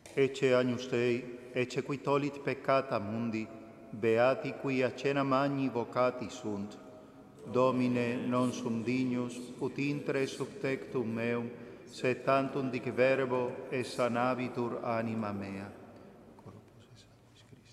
Ecce Agnus Dei, ecce qui tollit peccata mundi, beati qui a cena magni vocati sunt. Domine, non sum dignus, ut intre sub tectum meum, sed tantum dic verbo, et sanabitur anima mea.